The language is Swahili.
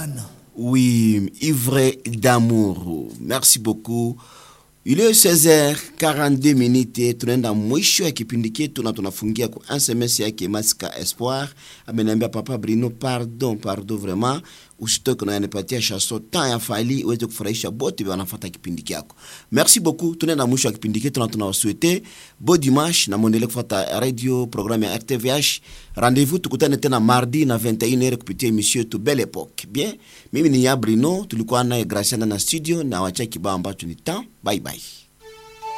Oui, ivre d'amour. Merci beaucoup. Il est 16h42 minutes. Tunaenda mwisho ya kipindi chetu na tunafungia kwa SMS yake Masika Espoir. Ameniambia papa Bruno, pardon vraiment. Usitoke na yanipatia chanson temps ya fali uweze kufurahisha bote wanafuata kipindi chako. Merci beaucoup. Tunaenda mwisho ya kipindi chetu na tunawasuete bon dimanche na muendelee kufuata radio programme ya RTVH. Rendez-vous tukutane tena mardi na 21h kupitia emission yetu Belle Epoque. Bien, mimi ni ya Bruno, tulikuwa naye Graciana na studio na wacha kibao ambacho ni temps. Bye bye.